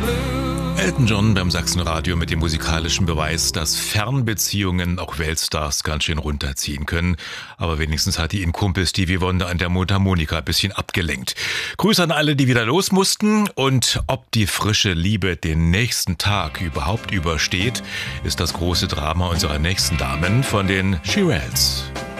Elton John beim Sachsenradio mit dem musikalischen Beweis, dass Fernbeziehungen auch Weltstars ganz schön runterziehen können. Aber wenigstens hat ihn Kumpel Stevie Wonder an der Mundharmonika ein bisschen abgelenkt. Grüße an alle, die wieder los mussten. Und ob die frische Liebe den nächsten Tag überhaupt übersteht, ist das große Drama unserer nächsten Damen von den Shirelles.